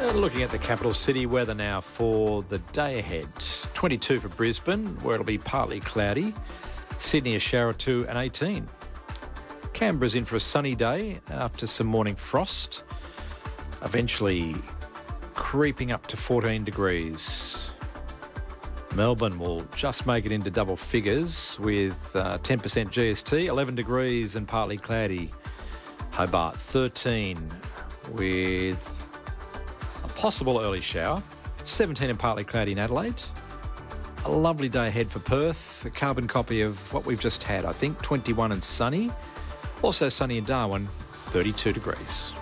Looking at the capital city weather now for the day ahead. 22 for Brisbane, where it'll be partly cloudy. Sydney a shower or two and 18. Canberra's in for a sunny day after some morning frost. Eventually creeping up to 14 degrees. Melbourne will just make it into double figures with 10% GST, 11 degrees and partly cloudy. Hobart 13 with a possible early shower, 17 and partly cloudy in Adelaide. A lovely day ahead for Perth, a carbon copy of what we've just had, I think, 21 and sunny. Also sunny in Darwin, 32 degrees.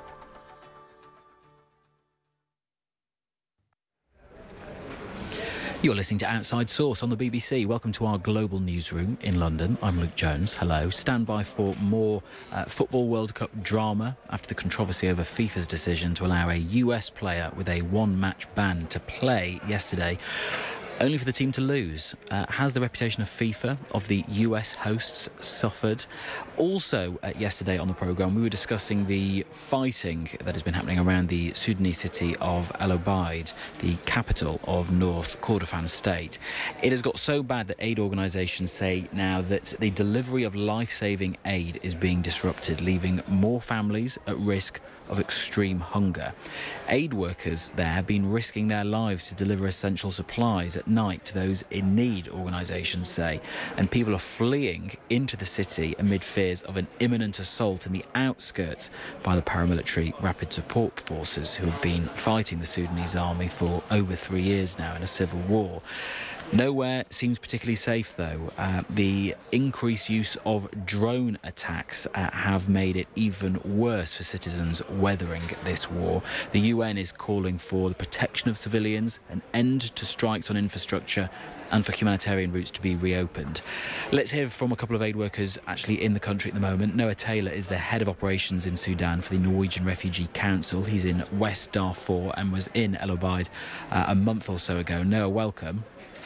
You're listening to Outside Source on the BBC. Welcome to our global newsroom in London. I'm Luke Jones. Hello. Stand by for more Football World Cup drama after the controversy over FIFA's decision to allow a US player with a one-match ban to play yesterday, only for the team to lose. Has the reputation of FIFA, of the US hosts, suffered? Also, yesterday on the programme, we were discussing the fighting that has been happening around the Sudanese city of El Obeid, the capital of North Kordofan state. It has got so bad that aid organisations say now that the delivery of life-saving aid is being disrupted, leaving more families at risk of extreme hunger. Aid workers there have been risking their lives to deliver essential supplies at night to those in need, organisations say, and people are fleeing into the city amid fears of an imminent assault in the outskirts by the paramilitary Rapid Support Forces who have been fighting the Sudanese army for over 3 years now in a civil war. Nowhere seems particularly safe, though. The increased use of drone attacks have made it even worse for citizens weathering this war. The UN is calling for the protection of civilians, an end to strikes on infrastructure, and for humanitarian routes to be reopened. Let's hear from a couple of aid workers actually in the country at the moment. Noah Taylor is the head of operations in Sudan for the Norwegian Refugee Council. He's in West Darfur and was in El Obeid a month or so ago. Noah, welcome.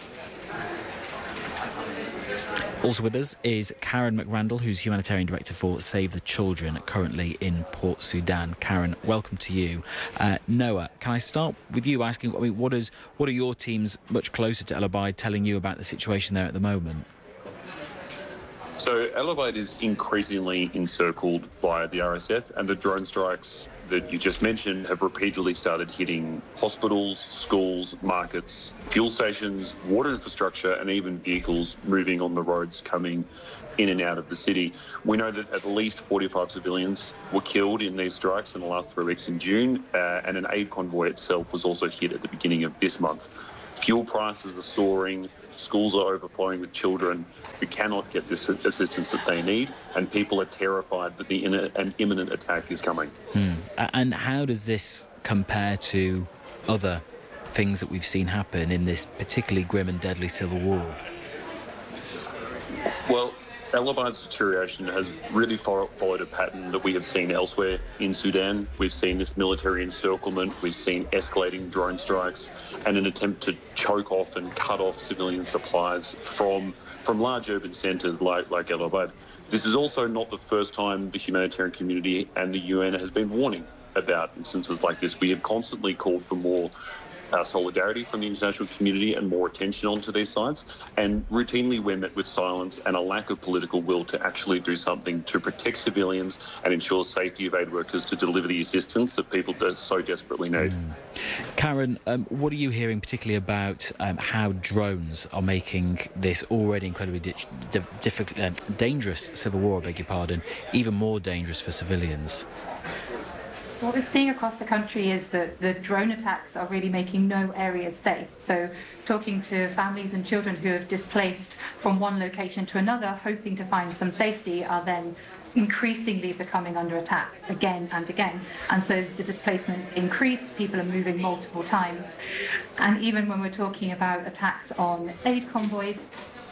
Also with us is Karen McRandall, who's Humanitarian Director for Save the Children, currently in Port Sudan. Karen, welcome to you. Noah, can I start with you asking, what are your teams much closer to El Obeid telling you about the situation there at the moment? So El Obeid is increasingly encircled by the RSF, and the drone strikes that you just mentioned have repeatedly started hitting hospitals, schools, markets, fuel stations, water infrastructure, and even vehicles moving on the roads coming in and out of the city. We know that at least 45 civilians were killed in these strikes in the last 3 weeks in June, and an aid convoy itself was also hit at the beginning of this month. Fuel prices are soaring, schools are overflowing with children who cannot get this assistance that they need, and people are terrified that an imminent attack is coming. And how does this compare to other things that we've seen happen in this particularly grim and deadly civil war? Well, El Obeid's deterioration has really followed a pattern that we have seen elsewhere in Sudan. We've seen this military encirclement, we've seen escalating drone strikes, and an attempt to choke off and cut off civilian supplies from large urban centres like El Obeid. This is also not the first time the humanitarian community and the UN has been warning about instances like this. We have constantly called for more solidarity from the international community and more attention onto these sites, and routinely we're met with silence and a lack of political will to actually do something to protect civilians and ensure safety of aid workers to deliver the assistance that people so desperately need. Karen, what are you hearing particularly about how drones are making this already incredibly dangerous civil war, I beg your pardon, even more dangerous for civilians? What we're seeing across the country is that the drone attacks are really making no areas safe. So talking to families and children who have displaced from one location to another, hoping to find some safety, are then increasingly becoming under attack again and again. And so the displacement's increased, people are moving multiple times. And even when we're talking about attacks on aid convoys,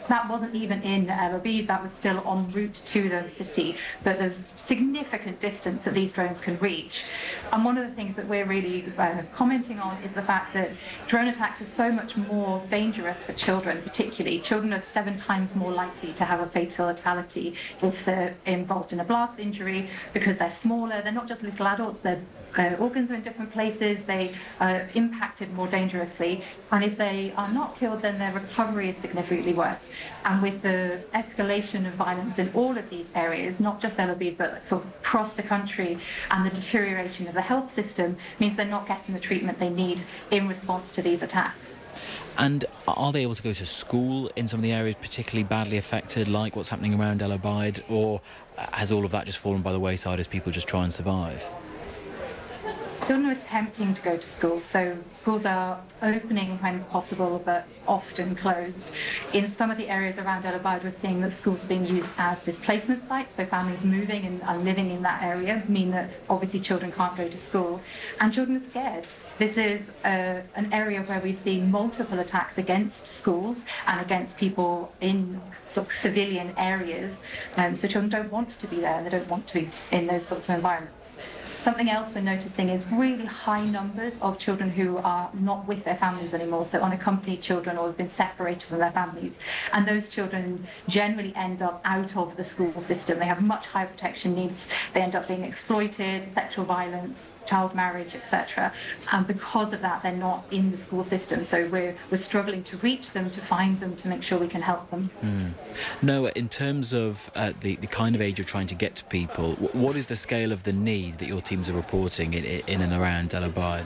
That wasn't even in El Obeid, that was still en route to the city, but there's significant distance that these drones can reach. And one of the things that we're really commenting on is the fact that drone attacks are so much more dangerous for children, particularly. Children are 7 times more likely to have a fatality if they're involved in a blast injury, because they're smaller, they're not just little adults, their organs are in different places, they are impacted more dangerously, and if they are not killed, then their recovery is significantly worse. And with the escalation of violence in all of these areas, not just El Obeid, but sort of across the country, and the deterioration of the health system means they're not getting the treatment they need in response to these attacks. And are they able to go to school in some of the areas particularly badly affected, like what's happening around El Obeid, or has all of that just fallen by the wayside as people just try and survive? Children are attempting to go to school, so schools are opening when possible but often closed. In some of the areas around El Obeid, we're seeing that schools are being used as displacement sites, so families moving and living in that area mean that obviously children can't go to school, and children are scared. This is an area where we've seen multiple attacks against schools and against people in sort of civilian areas, so children don't want to be there, they don't want to be in those sorts of environments. Something else we're noticing is really high numbers of children who are not with their families anymore, so unaccompanied children or have been separated from their families. And those children generally end up out of the school system. They have much higher protection needs. They end up being exploited, sexual violence, child marriage, etc. And because of that, they're not in the school system. So we're struggling to reach them, to find them, to make sure we can help them. Noah, in terms of the kind of aid you're trying to get to people, what is the scale of the need that your teams are reporting in and around El Obeid?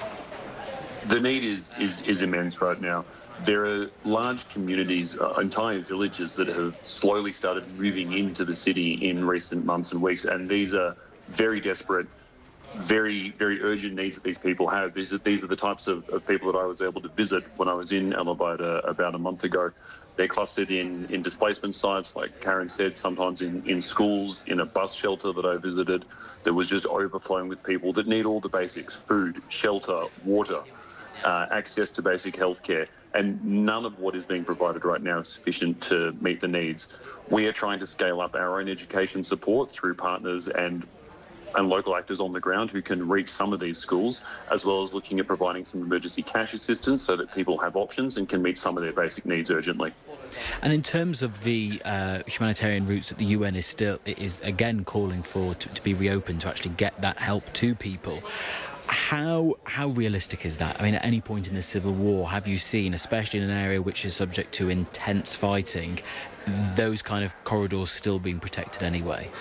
The need is immense right now. There are large communities, entire villages that have slowly started moving into the city in recent months and weeks, and these are very desperate, very, very urgent needs that these people have. These are the types of people that I was able to visit when I was in El Obeid about a month ago. They're clustered in displacement sites, like Karen said, sometimes in schools, in a bus shelter that I visited that was just overflowing with people that need all the basics: food, shelter, water, access to basic healthcare. And none of what is being provided right now is sufficient to meet the needs. We are trying to scale up our own education support through partners and local actors on the ground who can reach some of these schools, as well as looking at providing some emergency cash assistance so that people have options and can meet some of their basic needs urgently. And in terms of the humanitarian routes that the UN is again calling for to be reopened, to actually get that help to people, how realistic is that? I mean, at any point in the civil war, have you seen, especially in an area which is subject to intense fighting, those kind of corridors still being protected anyway?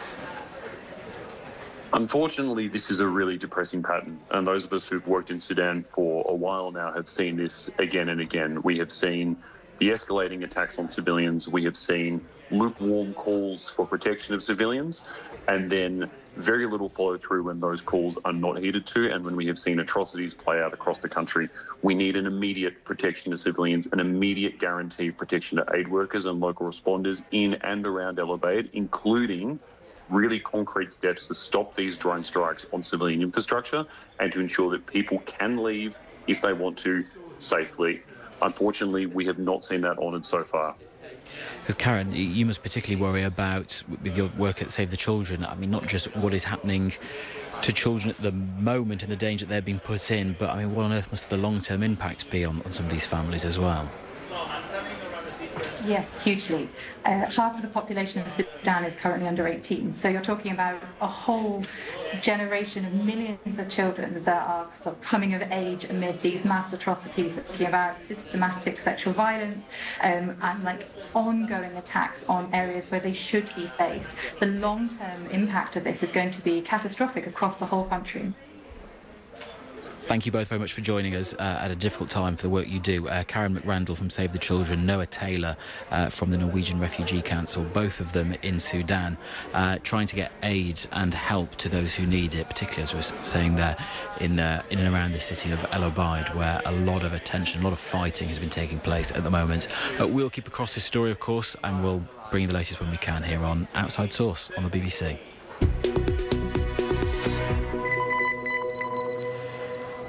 Unfortunately, this is a really depressing pattern, and those of us who've worked in Sudan for a while now have seen this again and again. We have seen the escalating attacks on civilians. We have seen lukewarm calls for protection of civilians, and then very little follow through when those calls are not heeded to, and when we have seen atrocities play out across the country. We need an immediate protection of civilians, an immediate guarantee of protection to aid workers and local responders in and around El Obeid, including really concrete steps to stop these drone strikes on civilian infrastructure and to ensure that people can leave if they want to safely. Unfortunately, we have not seen that honoured so far. Because Karen, you must particularly worry about, with your work at Save the Children, I mean, not just what is happening to children at the moment and the danger that they're being put in, but I mean, what on earth must the long-term impact be on some of these families as well? Yes, hugely. Half of the population of Sudan is currently under 18. So you're talking about a whole generation of millions of children that are sort of coming of age amid these mass atrocities, talking about systematic sexual violence and like ongoing attacks on areas where they should be safe. The long-term impact of this is going to be catastrophic across the whole country. Thank you both very much for joining us at a difficult time for the work you do. Karen McRandall from Save the Children, Noah Taylor from the Norwegian Refugee Council, both of them in Sudan, trying to get aid and help to those who need it, particularly, as we were saying there, in and around the city of El Obeid, where a lot of attention, a lot of fighting has been taking place at the moment. We'll keep across this story, of course, and we'll bring you the latest when we can here on Outside Source on the BBC.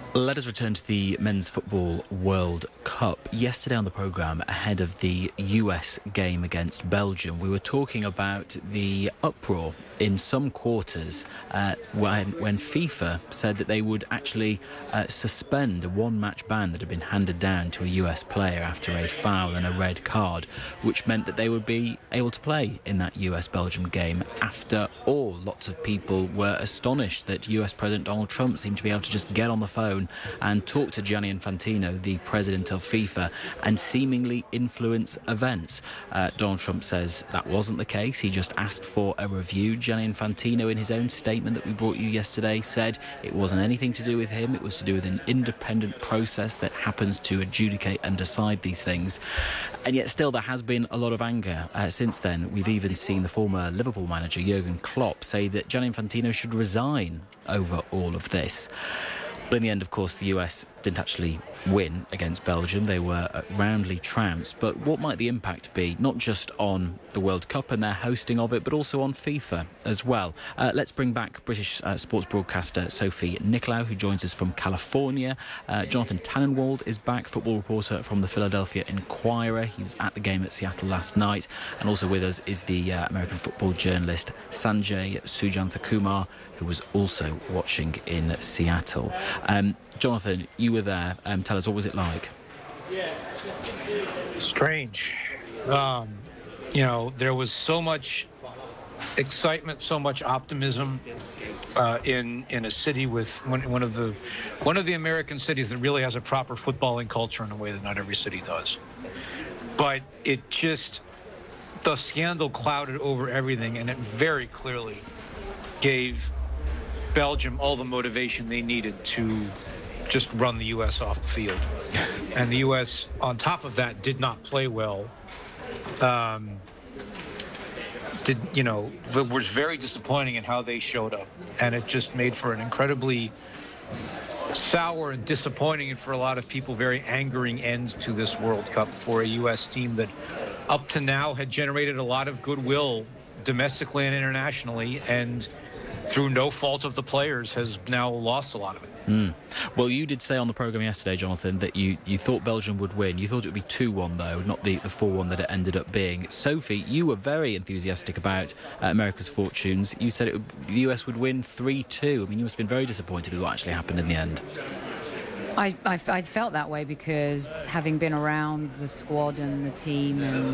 Let us return to the Men's Football World Cup. Yesterday on the programme, ahead of the US game against Belgium, we were talking about the uproar in some quarters when FIFA said that they would actually suspend a one-match ban that had been handed down to a US player after a foul and a red card, which meant that they would be able to play in that US-Belgium game. After all, lots of people were astonished that US President Donald Trump seemed to be able to just get on the phone and talk to Gianni Infantino, the president of FIFA, and seemingly influence events. Donald Trump says that wasn't the case. He just asked for a review. Gianni Infantino, in his own statement that we brought you yesterday, said it wasn't anything to do with him. It was to do with an independent process that happens to adjudicate and decide these things. And yet still there has been a lot of anger since then. We've even seen the former Liverpool manager, Jurgen Klopp, say that Gianni Infantino should resign over all of this. But in the end, of course, the US didn't actually win against Belgium. They were roundly trounced. But what might the impact be, not just on the World Cup and their hosting of it, but also on FIFA as well? Let's bring back British sports broadcaster Sophie Nicolau, who joins us from California. Jonathan Tannenwald is back, football reporter from the Philadelphia Inquirer. He was at the game at Seattle last night. And also with us is the American football journalist Sanjay Sujanthakumar, who was also watching in Seattle. Jonathan, you were there. Tell us, what was it like? Strange. There was so much excitement, so much optimism in a city with one of the American cities that really has a proper footballing culture in a way that not every city does. But the scandal clouded over everything, and it very clearly gave Belgium all the motivation they needed to just run the U.S. off the field. And the U.S., on top of that, did not play well. It was very disappointing in how they showed up. And it just made for an incredibly sour and disappointing, and for a lot of people, very angering end to this World Cup for a U.S. team that up to now had generated a lot of goodwill domestically and internationally, and through no fault of the players has now lost a lot of it. Well, you did say on the programme yesterday, Jonathan, that you thought Belgium would win. You thought it would be 2-1, though, not the 4-1 that it ended up being. Sophie, you were very enthusiastic about America's fortunes. You said the US would win 3-2. I mean, you must have been very disappointed with what actually happened in the end. I felt that way because having been around the squad and the team and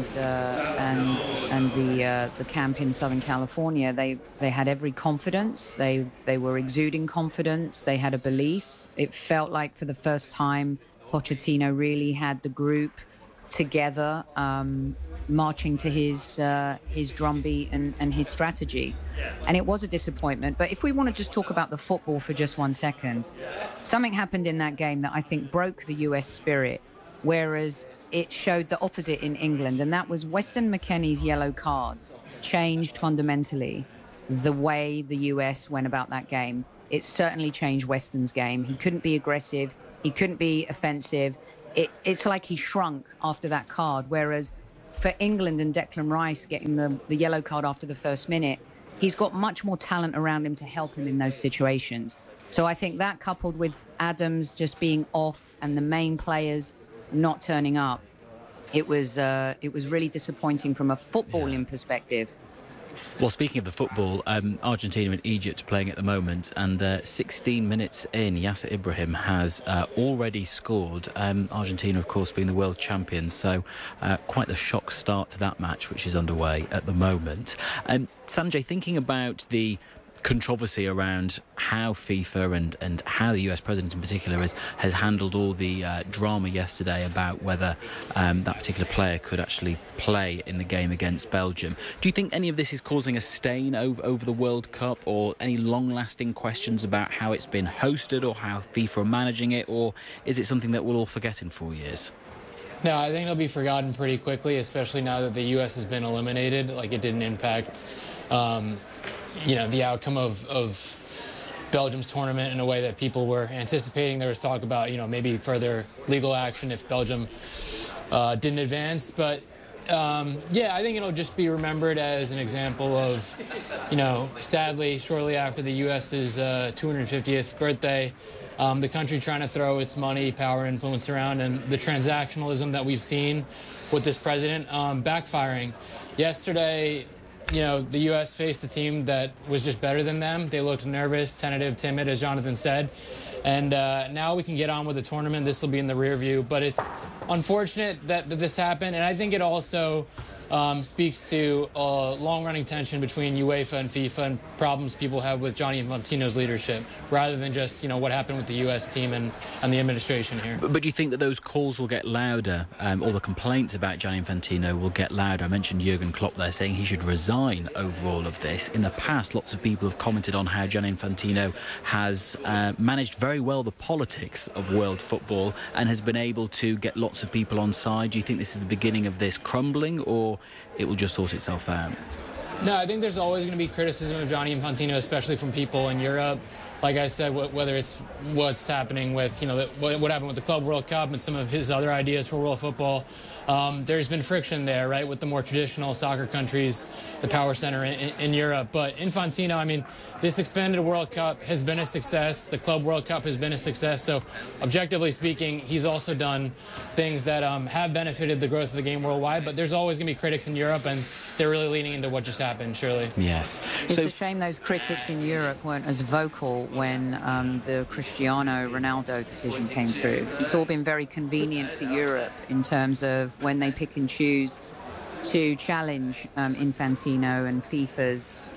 the camp in Southern California, they had every confidence. They were exuding confidence. They had a belief. It felt like for the first time, Pochettino really had the group together, marching to his drumbeat and his strategy. And it was a disappointment. But if we want to just talk about the football for just 1 second, something happened in that game that I think broke the US spirit, whereas it showed the opposite in England. And that was Weston McKennie's yellow card changed fundamentally the way the US went about that game. It certainly changed Weston's game. He couldn't be aggressive. He couldn't be offensive. It's like he shrunk after that card, whereas for England and Declan Rice getting the yellow card after the first minute, he's got much more talent around him to help him in those situations. So I think that, coupled with Adams just being off and the main players not turning up, it was really disappointing from a footballing perspective. Well, speaking of the football, Argentina and Egypt are playing at the moment, and 16 minutes in, Yasser Ibrahim has already scored. Argentina, of course, being the world champions, so quite the shock start to that match, which is underway at the moment. Sanjay, thinking about the controversy around how FIFA and how the US president in particular has handled all the drama yesterday about whether that particular player could actually play in the game against Belgium. Do you think any of this is causing a stain over the World Cup, or any long-lasting questions about how it's been hosted or how FIFA are managing it, or is it something that we'll all forget in 4 years? No, I think it'll be forgotten pretty quickly, especially now that the U.S. has been eliminated. Like, it didn't impact the outcome of Belgium's tournament in a way that people were anticipating. There was talk about, maybe further legal action if Belgium didn't advance. But Yeah, I think it'll just be remembered as an example of, sadly, shortly after the U.S.'s 250th birthday, the country trying to throw its money, power, influence around, and the transactionalism that we've seen with this president backfiring. Yesterday, the U.S. faced a team that was just better than them. They looked nervous, tentative, timid, as Jonathan said. And now we can get on with the tournament. This will be in the rear view. But it's unfortunate that this happened. And I think it also speaks to a long-running tension between UEFA and FIFA and problems people have with Gianni Infantino's leadership, rather than just, what happened with the U.S. team and the administration here. But do you think that those calls will get louder, or the complaints about Gianni Infantino will get louder? I mentioned Jurgen Klopp there saying he should resign over all of this. In the past, lots of people have commented on how Gianni Infantino has managed very well the politics of world football and has been able to get lots of people on side. Do you think this is the beginning of this crumbling, or it will just sort itself out? No, I think there's always going to be criticism of Gianni Infantino, especially from people in Europe. Like I said, whether it's what's happening with, what happened with the Club World Cup and some of his other ideas for world football, there's been friction there, right, with the more traditional soccer countries, the power center in Europe. But Infantino, this expanded World Cup has been a success. The Club World Cup has been a success. So objectively speaking, he's also done things that have benefited the growth of the game worldwide. But there's always going to be critics in Europe, and they're really leaning into what just happened, surely. Yes. It's a shame those critics in Europe weren't as vocal when the Cristiano Ronaldo decision came through. It's all been very convenient for Europe in terms of when they pick and choose to challenge Infantino and FIFA's,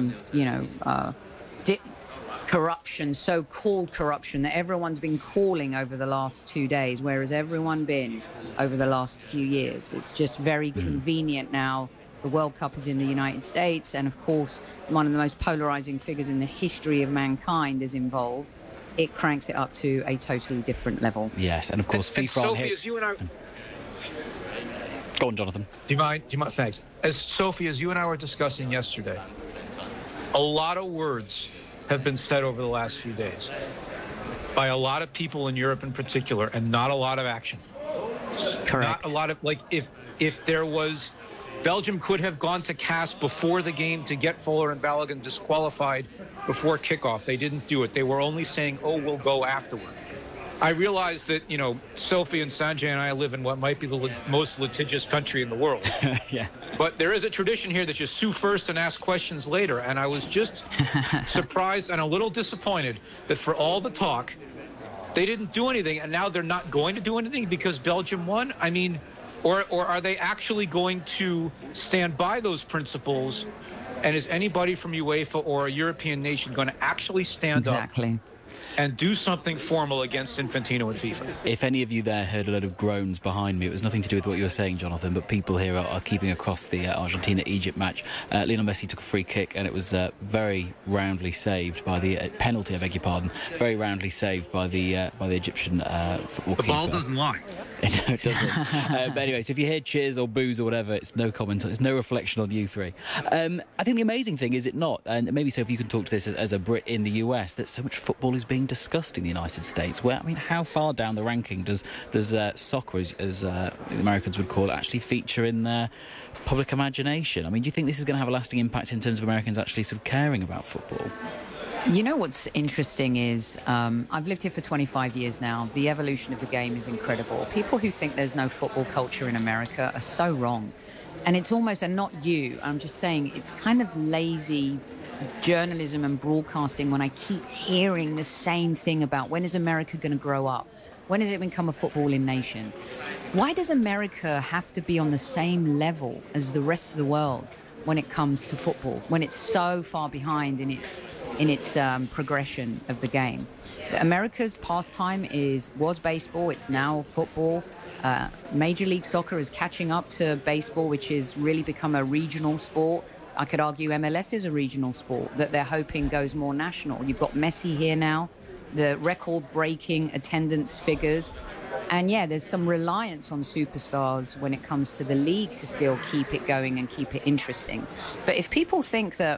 corruption, so-called corruption that everyone's been calling over the last 2 days, whereas everyone been over the last few years. It's just very convenient now. The World Cup is in the United States, and of course, one of the most polarizing figures in the history of mankind is involved. It cranks it up to a totally different level. Yes, and of course, FIFA. Sophie, as you and I... Go on, Jonathan. Do you mind? Thanks. Sophie, as you and I were discussing yesterday, a lot of words have been said over the last few days by a lot of people in Europe in particular, and not a lot of action. Correct. Not a lot of, if there was... Belgium could have gone to CAS before the game to get Fuller and Balogun disqualified before kickoff. They didn't do it. They were only saying, we'll go afterward. I realize that, Sophie and Sanjay and I live in what might be the most litigious country in the world. Yeah. But there is a tradition here that you sue first and ask questions later. And I was just surprised and a little disappointed that for all the talk, they didn't do anything. And now they're not going to do anything because Belgium won. Or are they actually going to stand by those principles? And is anybody from UEFA or a European nation going to actually stand up and do something formal against Infantino and FIFA? If any of you there heard a load of groans behind me, it was nothing to do with what you were saying, Jonathan, but people here are keeping across the Argentina-Egypt match. Lionel Messi took a free kick, and it was very roundly saved by the penalty, I beg your pardon, very roundly saved by the Egyptian football keeper. The ball doesn't lie. No, it doesn't. But anyway, so if you hear cheers or boos or whatever, it's no comment, it's no reflection on you three. I think the amazing thing, is it not, and maybe so if you can talk to this as a Brit in the US, that so much football is being discussed in the United States, where, how far down the ranking does soccer, as the Americans would call it, actually feature in their public imagination? Do you think this is going to have a lasting impact in terms of Americans actually sort of caring about football? You know what's interesting is I've lived here for 25 years now. The evolution of the game is incredible. People who think there's no football culture in America are so wrong. And it's almost, and not you, I'm just saying, it's kind of lazy journalism and broadcasting when I keep hearing the same thing about when is America going to grow up? When does it become a footballing nation? Why does America have to be on the same level as the rest of the world when it comes to football, when it's so far behind in its progression of the game? America's pastime was baseball. It's now football. Major League Soccer is catching up to baseball, which has really become a regional sport. I could argue MLS is a regional sport that they're hoping goes more national. You've got Messi here now, the record-breaking attendance figures. And yeah, there's some reliance on superstars when it comes to the league to still keep it going and keep it interesting. But if people think that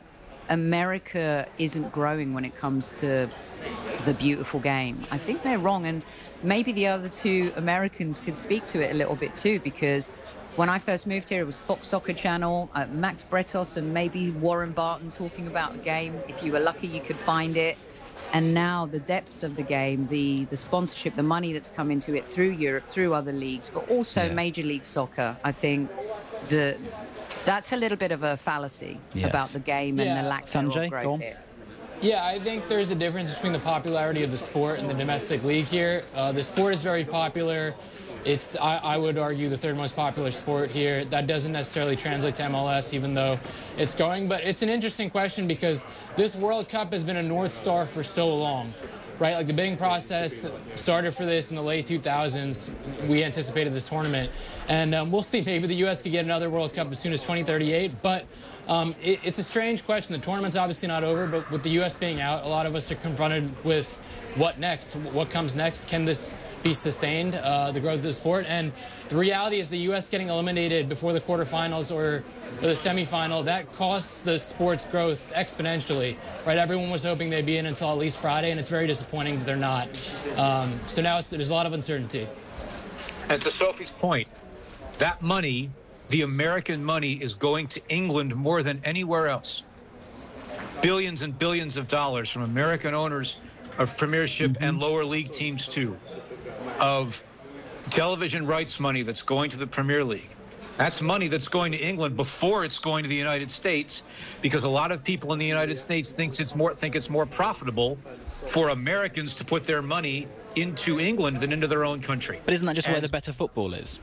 America isn't growing when it comes to the beautiful game, I think they're wrong. And maybe the other two Americans could speak to it a little bit too, because when I first moved here, it was Fox Soccer Channel, Max Bretos and maybe Warren Barton talking about the game. If you were lucky, you could find it. And now the depths of the game, the sponsorship, the money that's come into it through Europe, through other leagues, but also Major League Soccer, I think that's a little bit of a fallacy about the game and the lack of growth here. Yeah, I think there's a difference between the popularity of the sport and the domestic league here. The sport is very popular. It's, I would argue, the third most popular sport here. That doesn't necessarily translate to MLS, even though it's going. But it's an interesting question because this World Cup has been a North Star for so long, right? Like the bidding process started for this in the late 2000s. We anticipated this tournament. And we'll see. Maybe the U.S. could get another World Cup as soon as 2038. But it's a strange question. The tournament's obviously not over, but with the U.S. being out, a lot of us are confronted with what next? What comes next? Can this be sustained, the growth of the sport? And the reality is the U.S. getting eliminated before the quarterfinals or the semifinal, that costs the sport's growth exponentially, right? Everyone was hoping they'd be in until at least Friday, and it's very disappointing that they're not. So now there's a lot of uncertainty. And to Sophie's point, that money, the American money, is going to England more than anywhere else. Billions and billions of dollars from American owners of Premiership and lower league teams too, of television rights money that's going to the Premier League. That's money that's going to England before it's going to the United States, because a lot of people in the United States think it's more profitable for Americans to put their money into England than into their own country. But isn't that just where the better football is?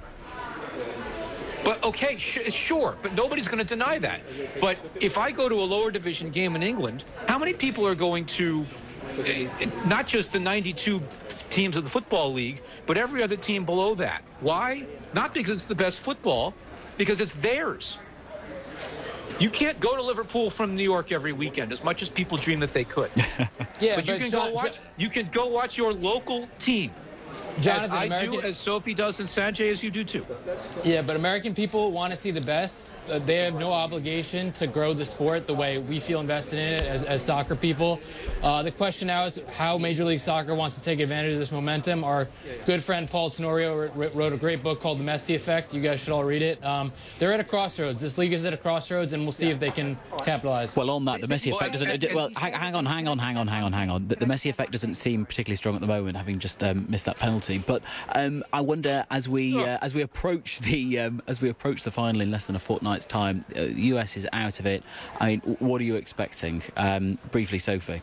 But okay, sure, but nobody's going to deny that. But if I go to a lower division game in England, how many people are going to not just the 92 teams of the Football League, but every other team below that? Why? Not because it's the best football, because it's theirs. You can't go to Liverpool from New York every weekend, as much as people dream that they could. But you can go watch your local team. Jonathan, as I do, as Sophie does, and Sanjay, as you do too. Yeah, but American people want to see the best. They have no obligation to grow the sport the way we feel invested in it as soccer people. The question now is how Major League Soccer wants to take advantage of this momentum. Our good friend Paul Tenorio wrote a great book called The Messi Effect. You guys should all read it. They're at a crossroads. This league is at a crossroads, and we'll see if they can capitalize. Well, on that, the Messi effect doesn't... Well, hang on. The Messi effect doesn't seem particularly strong at the moment, having just missed that penalty. But I wonder, as we approach the final in less than a fortnight's time, the US is out of it. I mean, what are you expecting? Briefly, Sophie.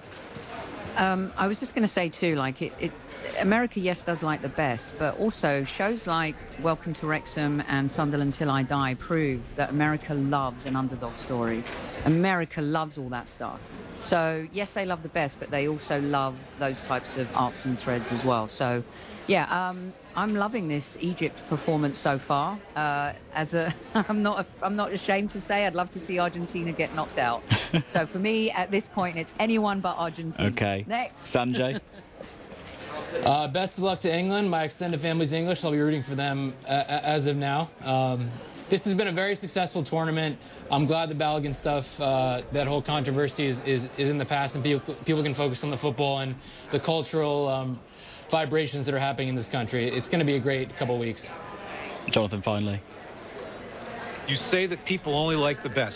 I was just going to say too, like America, yes, does like the best, but also shows like Welcome to Wrexham and Sunderland Till I Die prove that America loves an underdog story. America loves all that stuff. So yes, they love the best, but they also love those types of arcs and threads as well. So yeah, I'm loving this Egypt performance so far. I'm not ashamed to say I'd love to see Argentina get knocked out. So for me, at this point, it's anyone but Argentina. Okay. Next. Sanjay? Best of luck to England. My extended family's English. I'll be rooting for them as of now. This has been a very successful tournament. I'm glad the Balogun stuff, that whole controversy is in the past, and people can focus on the football and the cultural vibrations that are happening in this country. It's going to be a great couple of weeks. Jonathan, finally. You say that people only like the best.